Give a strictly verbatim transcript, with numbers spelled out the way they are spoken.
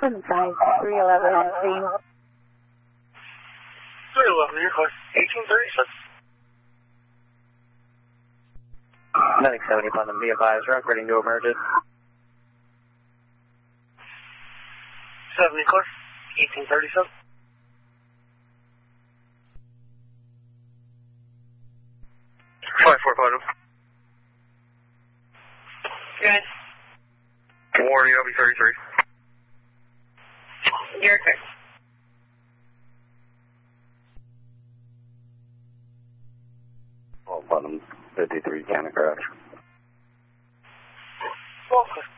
seven five three eleven on scene. three eleven, your car, eighteen thirty-six. Medic seventy, upon them, be advised, we're ready to emerge it. seventy, clear, eighteen thirty-seven. five four, bottom. Good. Warning, L B thirty-three. You're clear. Oh, bottom, fifty-three, Canada Garage. Well, clear.